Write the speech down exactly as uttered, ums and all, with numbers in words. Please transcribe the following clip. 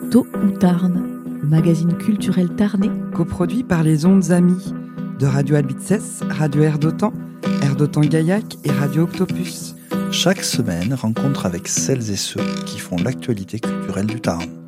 Tôt ou Tarn, le magazine culturel tarnais, coproduit par les Ondes Amies de Radio Albitzès, Radio Air d'Otan, Air d'Otan Gaillac et Radio Octopus. Chaque semaine, rencontre avec celles et ceux qui font l'actualité culturelle du Tarn.